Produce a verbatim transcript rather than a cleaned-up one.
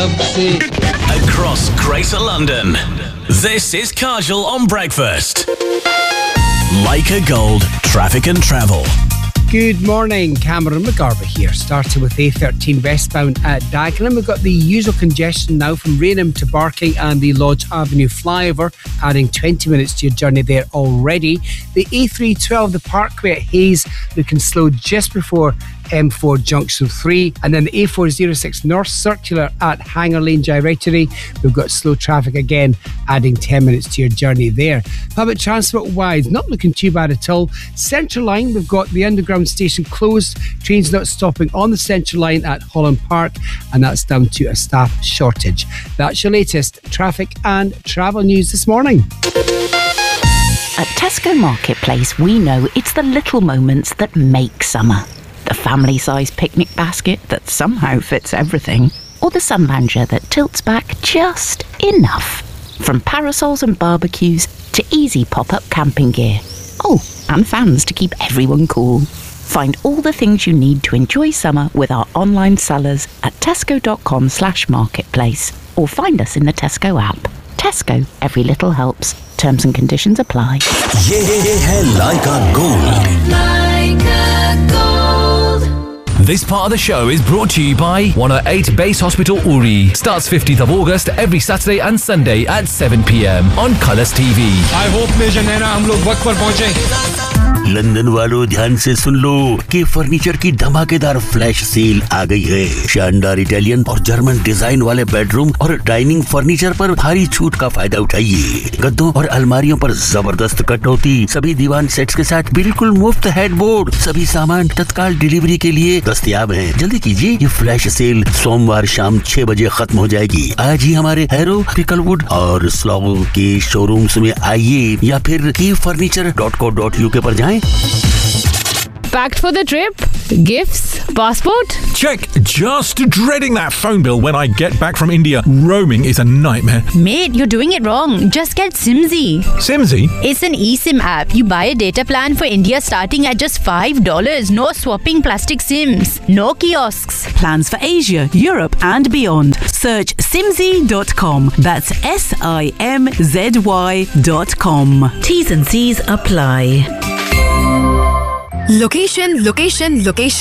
सबसे across Greater London. This is Kajal on Breakfast. Leica Gold Traffic and Travel. Good morning, Cameron McGarvey here. Starting with A thirteen westbound at Dagenham. We've got the usual congestion now from Rainham to Barking and the Lodge Avenue flyover, adding twenty minutes to your journey there already. The A three twelve, the Parkway at Hayes, looking slow just before M four Junction three, and then the A four oh six North Circular at Hanger Lane Gyratory. We've got slow traffic again, adding ten minutes to your journey there. Public transport wise, not looking too bad at all. Central Line, we've got the underground station closed, trains not stopping on the Central Line at Holland Park, and that's down to a staff shortage. That's your latest traffic and travel news this morning. At Tesco Marketplace, we know it's the little moments that make summer. The family-sized picnic basket that somehow fits everything, or the sun lounger that tilts back just enough. From parasols and barbecues to easy pop-up camping gear. Oh, and fans to keep everyone cool. Find all the things you need to enjoy summer with our online sellers at tesco.com slash marketplace, or find us in the Tesco app. Tesco, every little helps. Terms and conditions apply. Ye hai Leica Gold. Leica Gold. This part of the show is brought to you by one oh eight Base Hospital Uri. Starts fifteenth of August every Saturday and Sunday at seven p.m. on Colours T V. I hope Major Naina हम लोग वक्त पर पहुंचे. London वालों ध्यान से सुन लो कि furniture की धमाकेदार फ्लैश सेल आ गई है. शानदार इटालियन और जर्मन डिजाइन वाले बेडरूम और डाइनिंग फर्नीचर पर भारी छूट का फायदा उठाइए. गद्दों और अलमारियों पर जबरदस्त कटौती. सभी दीवान सेट्स के साथ बिल्कुल मुफ्त हेडबोर्ड. सभी सामान तत्काल डिलीवरी के लिए दस्तयाब हैं. जल्दी कीजिए, ये फ्लैश सेल सोमवार शाम छह बजे खत्म हो जाएगी. आज ही हमारे हैरो, पिकलवुड और स्लॉगो के शोरूम्स में आइए या फिर की furniture dot co dot UK पर जाएं. Packed for the trip? Gifts? Passport? Check. Just dreading that phone bill when I get back from India. Roaming is a nightmare. Mate, you're doing it wrong. Just get Simzy. Simzy? It's an eSIM app. You buy a data plan for India starting at just five dollars. No swapping plastic SIMs. No kiosks. Plans for Asia, Europe and beyond. Search simzy dot com. That's S I M Z Y dot com. T's and C's apply. Location, location, location.